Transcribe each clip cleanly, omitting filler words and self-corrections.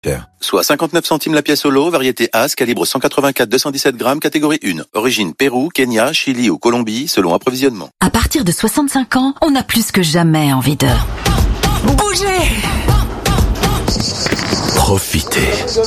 Soit 59 centimes la pièce au lot, variété As, calibre 184-217 grammes, catégorie 1. Origine Pérou, Kenya, Chili ou Colombie, selon approvisionnement. À partir de 65 ans, on a plus que jamais envie de bouger. Profiter.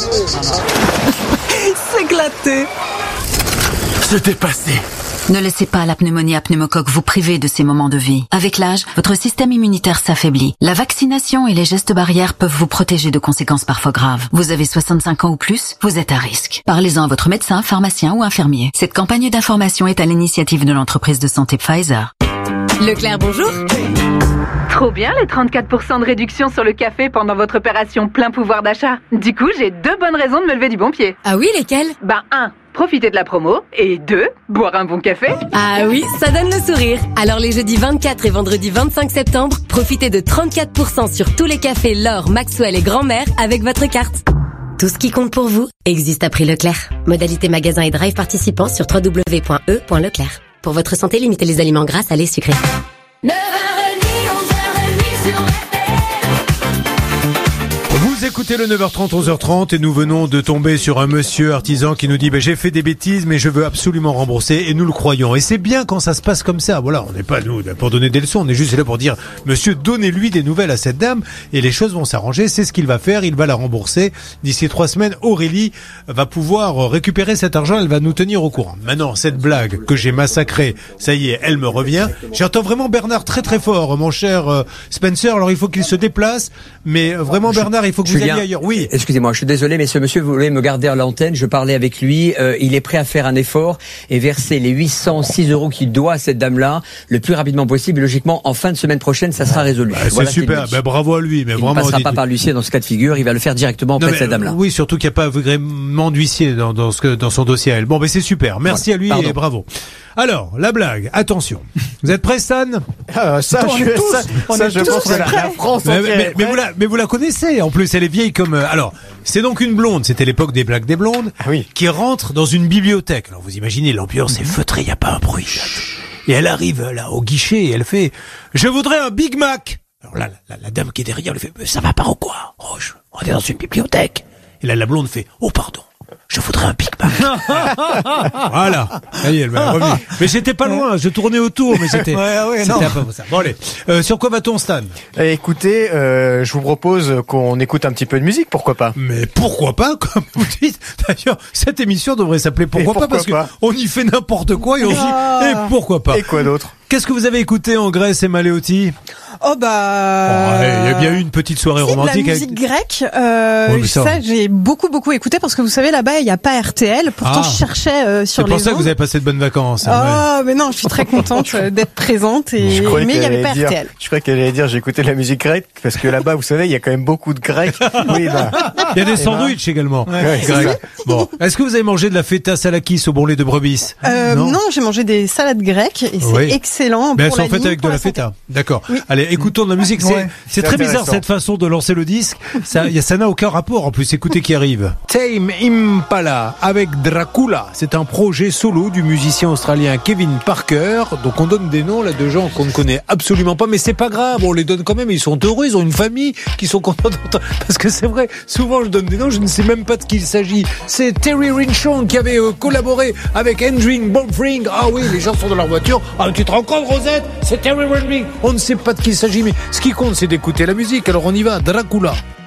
S'éclater. Se dépasser. Ne laissez pas la pneumonie à pneumocoque vous priver de ces moments de vie. Avec l'âge, votre système immunitaire s'affaiblit. La vaccination et les gestes barrières peuvent vous protéger de conséquences parfois graves. Vous avez 65 ans ou plus, vous êtes à risque. Parlez-en à votre médecin, pharmacien ou infirmier. Cette campagne d'information est à l'initiative de l'entreprise de santé Pfizer. Leclerc, bonjour. Trop bien les 34% de réduction sur le café pendant votre opération plein pouvoir d'achat. Du coup, j'ai 2 bonnes raisons de me lever du bon pied. Ah oui, lesquelles ? 1. Profiter de la promo. Et 2. Boire un bon café. Ah oui, ça donne le sourire. Alors les jeudis 24 et vendredi 25 septembre, profitez de 34% sur tous les cafés L'Or, Maxwell et Grand-Mère avec votre carte. Tout ce qui compte pour vous existe à prix Leclerc. Modalité magasin et drive participants sur www.e.leclerc. Pour votre santé, limitez les aliments gras, salés, sucrés. 9h30, 11h30 sur Vous écoutez le 9h30, 11h30 et nous venons de tomber sur un monsieur artisan qui nous dit j'ai fait des bêtises mais je veux absolument rembourser, et nous le croyons. Et c'est bien quand ça se passe comme ça. Voilà, on n'est pas nous pour donner des leçons, on est juste là pour dire monsieur, donnez-lui des nouvelles à cette dame et les choses vont s'arranger. C'est ce qu'il va faire, il va la rembourser. D'ici 3 semaines, Aurélie va pouvoir récupérer cet argent, elle va nous tenir au courant. Maintenant, cette blague que j'ai massacrée, ça y est, elle me revient. J'entends vraiment Bernard très très fort, mon cher Spencer, alors il faut qu'il se déplace, mais vraiment Bernard, il faut que vous alliez ailleurs. Oui. Excusez-moi, je suis désolé, mais ce monsieur voulait me garder à l'antenne. Je parlais avec lui. Il est prêt à faire un effort et verser les 806 € qu'il doit à cette dame-là le plus rapidement possible. Logiquement, en fin de semaine prochaine, ça sera résolu. Voilà, c'est super. Bravo à lui. Mais il vraiment, ne passera pas par l'huissier dans ce cas de figure. Il va le faire directement auprès de cette dame-là. Oui, surtout qu'il n'y a pas agrément d'huissier dans son dossier à elle. Bon, mais c'est super. Merci à lui et bravo. Alors, la blague. Attention. Vous êtes prêts, Stan? Ça, je pense que la France entière. Mais vous la connaissez. En plus, elle est vieille comme. Alors, c'est donc une blonde. C'était l'époque des blagues des blondes. Ah oui. Qui rentre dans une bibliothèque. Alors, vous imaginez, l'ambiance est feutrée. Il n'y a pas un bruit. Et elle arrive là au guichet et elle fait je voudrais un Big Mac. Alors là, la dame qui est derrière lui fait ça va pas ou quoi? On est dans une bibliothèque. Et là, la blonde fait oh pardon. Je voudrais un Big Mac. Voilà. Ça y est, elle m'a revenu. Mais j'étais pas loin, je tournais autour, mais c'était un peu ça. Bon, allez. Sur quoi va-t-on, Stan? Écoutez, je vous propose qu'on écoute un petit peu de musique, pourquoi pas? Mais pourquoi pas, comme vous dites. D'ailleurs, cette émission devrait s'appeler Pourquoi pas, parce qu'on y fait n'importe quoi et on dit, et pourquoi pas? Et quoi d'autre? Qu'est-ce que vous avez écouté en Grèce, Emma Léoty? Il y a bien eu une petite soirée romantique. La musique grecque, ça j'ai beaucoup écouté parce que vous savez là-bas il n'y a pas RTL. Pourtant je cherchais sur les ondes. C'est pour ça que vous avez passé de bonnes vacances. Mais non, je suis très contente d'être présente mais il n'y avait pas RTL. Je crois qu'elle allait dire j'ai écouté la musique grecque parce que là-bas vous savez il y a quand même beaucoup de Grecs. Oui, il y a des sandwichs également. Grecs. Bon, est-ce que vous avez mangé de la feta salakis au bon lait de brebis? Non, j'ai mangé des salades grecques et c'est excellent. Mais elles sont faites avec de la feta. D'accord. Oui. Allez, écoutons de la musique. C'est très bizarre cette façon de lancer le disque. Ça n'a aucun rapport en plus. Écoutez qui arrive. Tame Impala avec Dracula. C'est un projet solo du musicien australien Kevin Parker. Donc on donne des noms là de gens qu'on ne connaît absolument pas, mais c'est pas grave. On les donne quand même. Ils sont heureux. Ils ont une famille qui sont contents d'entendre. Parce que c'est vrai. Souvent je donne des noms. Je ne sais même pas de qui il s'agit. C'est Terry Rinchon qui avait collaboré avec Hendrix Bonfring. Ah oui, les gens sont dans leur voiture. Ah, tu te rends compte, Rosette? C'est Terry Rinchon. On ne sait pas de qui il s'agit, mais ce qui compte, c'est d'écouter la musique. Alors on y va, Dracula.